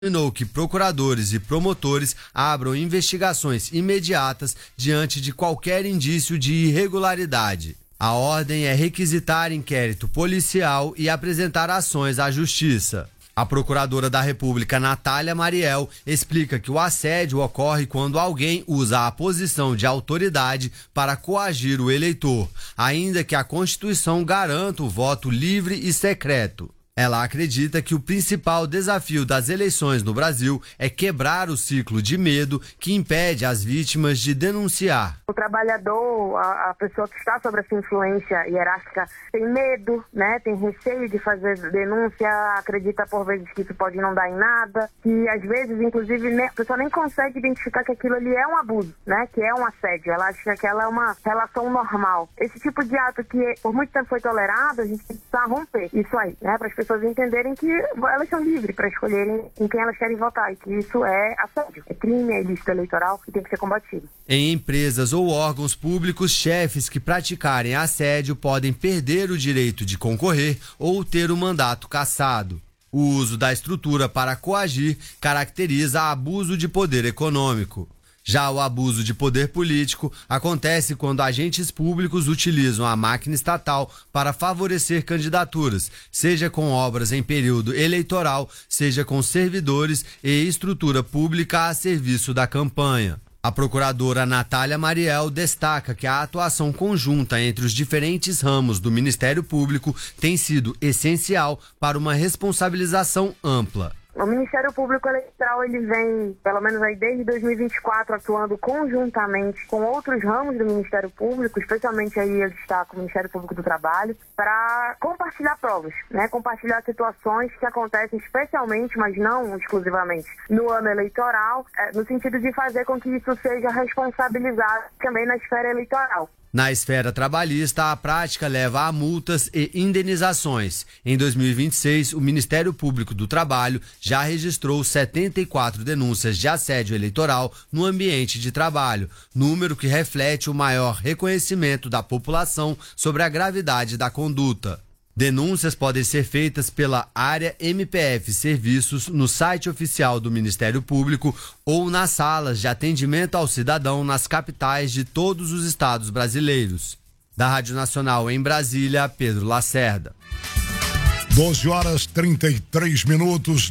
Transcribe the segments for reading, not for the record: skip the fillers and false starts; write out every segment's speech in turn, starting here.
determinou que procuradores e promotores abram investigações imediatas diante de qualquer indício de irregularidade. A ordem é requisitar inquérito policial e apresentar ações à Justiça. A procuradora da República, Natália Mariel, explica que o assédio ocorre quando alguém usa a posição de autoridade para coagir o eleitor, ainda que a Constituição garanta o voto livre e secreto. Ela acredita que o principal desafio das eleições no Brasil é quebrar o ciclo de medo que impede as vítimas de denunciar. O trabalhador, a pessoa que está sob essa influência hierárquica, tem medo, né? Tem receio de fazer denúncia, acredita por vezes que isso pode não dar em nada, que às vezes, inclusive, a pessoa nem consegue identificar que aquilo ali é um abuso, né? Que é um assédio. Ela acha que aquela é uma relação normal. Esse tipo de ato que por muito tempo foi tolerado, a gente precisa romper isso aí, né? Para as pessoas entenderem que elas são livres para escolherem em quem elas querem votar e que isso é assédio, é crime, é ilícito eleitoral e tem que ser combatido. Em empresas ou órgãos públicos, chefes que praticarem assédio podem perder o direito de concorrer ou ter o mandato cassado. O uso da estrutura para coagir caracteriza abuso de poder econômico. Já o abuso de poder político acontece quando agentes públicos utilizam a máquina estatal para favorecer candidaturas, seja com obras em período eleitoral, seja com servidores e estrutura pública a serviço da campanha. A procuradora Natália Mariel destaca que a atuação conjunta entre os diferentes ramos do Ministério Público tem sido essencial para uma responsabilização ampla. O Ministério Público Eleitoral, ele vem, pelo menos aí desde 2024, atuando conjuntamente com outros ramos do Ministério Público, especialmente aí eu destaco o Ministério Público do Trabalho, para compartilhar provas, né? Compartilhar situações que acontecem especialmente, mas não exclusivamente, no ano eleitoral, no sentido de fazer com que isso seja responsabilizado também na esfera eleitoral. Na esfera trabalhista, a prática leva a multas e indenizações. Em 2026, o Ministério Público do Trabalho já registrou 74 denúncias de assédio eleitoral no ambiente de trabalho, número que reflete o maior reconhecimento da população sobre a gravidade da conduta. Denúncias podem ser feitas pela área MPF Serviços no site oficial do Ministério Público ou nas salas de atendimento ao cidadão nas capitais de todos os estados brasileiros. Da Rádio Nacional em Brasília, Pedro Lacerda. 12h33,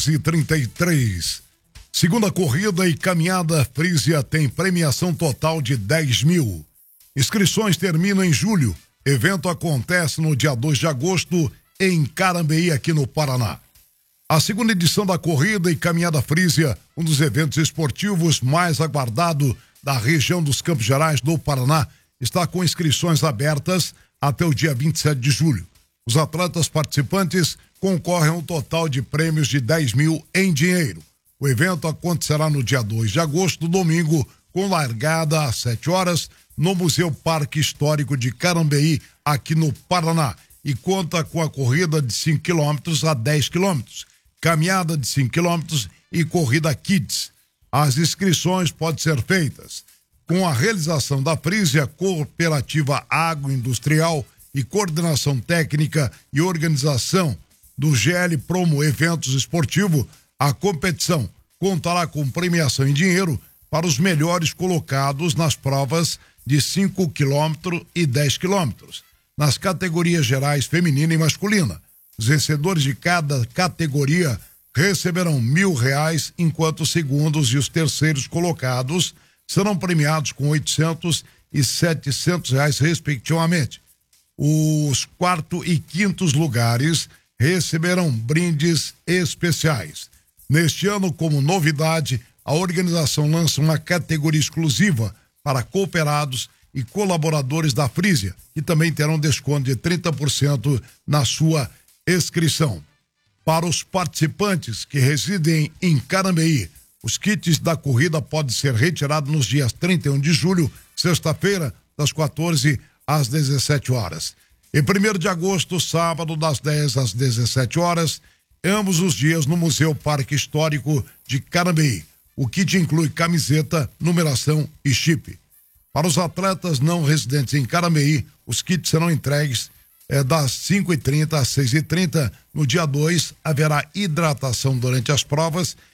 12h33. Segunda corrida e caminhada Frisia tem premiação total de 10 mil. Inscrições terminam em julho. Evento acontece no dia 2 de agosto em Carambeí, aqui no Paraná. A segunda edição da Corrida e Caminhada Frisia, um dos eventos esportivos mais aguardado da região dos Campos Gerais do Paraná, está com inscrições abertas até o dia 27 de julho. Os atletas participantes concorrem a um total de prêmios de 10 mil em dinheiro. O evento acontecerá no dia 2 de agosto, domingo, com largada às 7 horas, no Museu Parque Histórico de Carambeí, aqui no Paraná, e conta com a corrida de 5 quilômetros a 10 quilômetros, caminhada de 5 quilômetros e corrida Kids. As inscrições podem ser feitas com a realização da Frisia, Cooperativa Agroindustrial e Coordenação Técnica e Organização do GL Promo Eventos Esportivo. A competição contará com premiação em dinheiro para os melhores colocados nas provas de 5 quilômetros e 10 quilômetros, nas categorias gerais feminina e masculina. Os vencedores de cada categoria receberão R$1.000, enquanto os segundos e os terceiros colocados serão premiados com R$800 e R$700, respectivamente. Os quarto e quintos lugares receberão brindes especiais. Neste ano, como novidade, a organização lança uma categoria exclusiva para cooperados e colaboradores da Frisia, que também terão desconto de 30% na sua inscrição. Para os participantes que residem em Carambeí, os kits da corrida podem ser retirados nos dias 31 de julho, sexta-feira, das 14 às 17 horas. Em 1º de agosto, sábado, das 10 às 17 horas, ambos os dias no Museu Parque Histórico de Carambeí. O kit inclui camiseta, numeração e chip. Para os atletas não residentes em Carambeí, os kits serão entregues das 5h30 às 6h30. No dia 2, haverá hidratação durante as provas